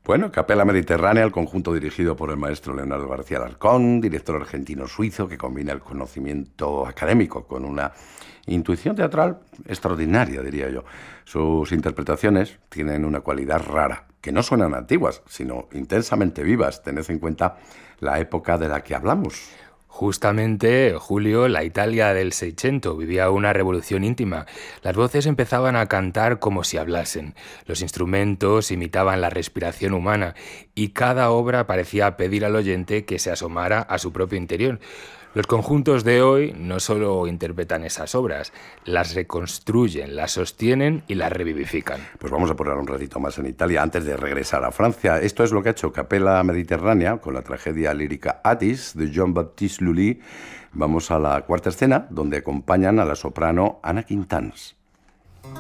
Bueno, Capella Mediterránea, el conjunto dirigido por el maestro Leonardo García Alarcón, director argentino-suizo que combina el conocimiento académico con una intuición teatral extraordinaria, diría yo. Sus interpretaciones tienen una cualidad rara, que no suenan antiguas, sino intensamente vivas. Tened en cuenta la época de la que hablamos. Justamente, Julio, la Italia del Seicento vivía una revolución íntima. Las voces empezaban a cantar como si hablasen. Los instrumentos imitaban la respiración humana y cada obra parecía pedir al oyente que se asomara a su propio interior. Los conjuntos de hoy no solo interpretan esas obras, las reconstruyen, las sostienen y las revivifican. Pues vamos a poner un ratito más en Italia antes de regresar a Francia. Esto es lo que ha hecho Capella Mediterránea con la tragedia lírica Attis de Jean-Baptiste Lully. Vamos a la cuarta escena, donde acompañan a la soprano Anna Quintans.